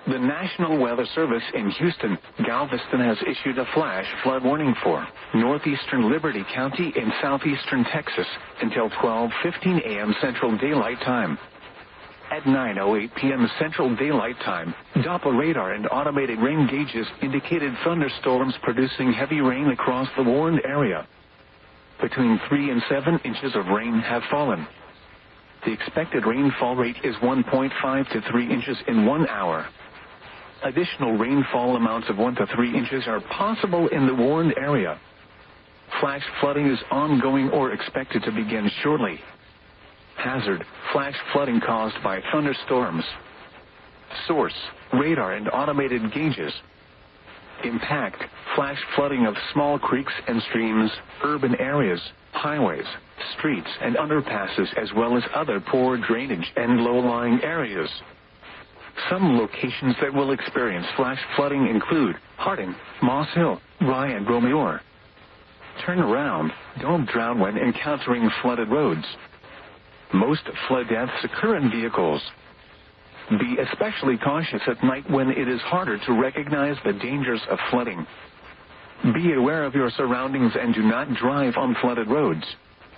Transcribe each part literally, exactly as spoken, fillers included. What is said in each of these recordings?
The National Weather Service in Houston, Galveston has issued a flash flood warning for northeastern Liberty County in southeastern Texas until twelve fifteen a.m. Central Daylight Time. At nine oh eight p.m. Central Daylight Time, Doppler radar and automated rain gauges indicated thunderstorms producing heavy rain across the warned area. Between three and seven inches of rain have fallen. The expected rainfall rate is one point five to three inches in one hour. Additional rainfall amounts of one to three inches are possible in the warned area. Flash flooding is ongoing or expected to begin shortly. Hazard, flash flooding caused by thunderstorms. Source, radar and automated gauges. Impact, flash flooding of small creeks and streams, urban areas, highways, streets and underpasses, as well as other poor drainage and low-lying areas. Some locations that will experience flash flooding include Harding, Moss Hill, Rye and Bromure. Turn around. Don't drown when encountering flooded roads. Most flood deaths occur in vehicles. Be especially cautious at night when it is harder to recognize the dangers of flooding. Be aware of your surroundings and do not drive on flooded roads.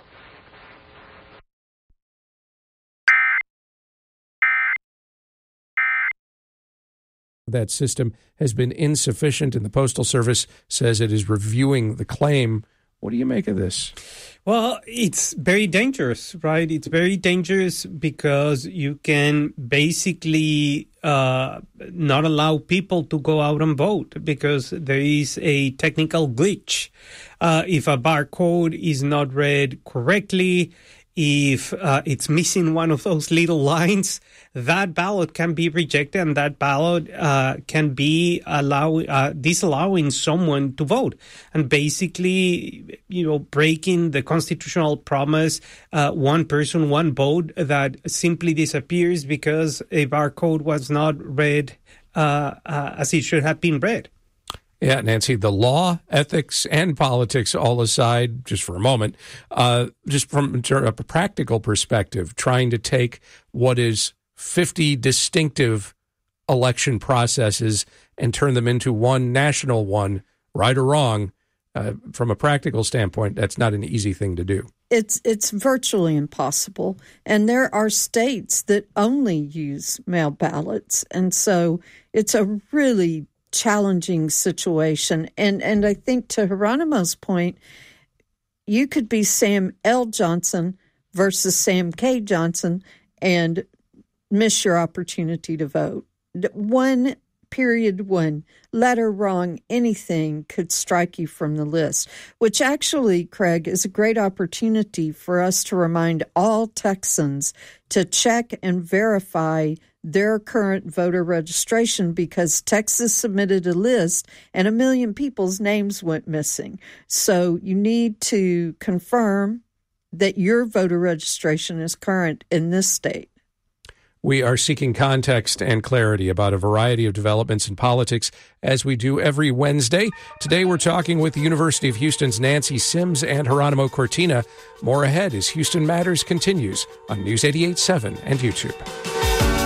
That system has been insufficient, and the Postal Service says it is reviewing the claim. What do you make of this? Well, it's very dangerous, right? It's very dangerous because you can basically uh, not allow people to go out and vote because there is a technical glitch. Uh, if a barcode is not read correctly, if uh, it's missing one of those little lines, that ballot can be rejected, and that ballot uh, can be allow uh, disallowing someone to vote, and basically, you know, breaking the constitutional promise, uh, one person, one vote, that simply disappears because a barcode was not read uh, uh, as it should have been read. Yeah, Nancy, the law, ethics, and politics all aside, just for a moment, uh, just from a practical perspective, trying to take what is fifty distinctive election processes and turn them into one national one, right or wrong, uh, from a practical standpoint, that's not an easy thing to do. It's it's virtually impossible. And there are states that only use mail ballots. And so it's a really challenging situation. And and I think to Geronimo's point, you could be Sam L. Johnson versus Sam K. Johnson and miss your opportunity to vote. One period, one letter wrong, anything could strike you from the list, which actually, Craig, is a great opportunity for us to remind all Texans to check and verify their current voter registration, because Texas submitted a list and a million people's names went missing. So you need to confirm that your voter registration is current in this state. We are seeking context and clarity about a variety of developments in politics, as we do every Wednesday. Today we're talking with the University of Houston's Nancy Sims and Geronimo Cortina. More ahead as Houston Matters continues on News eighty-eight point seven and YouTube.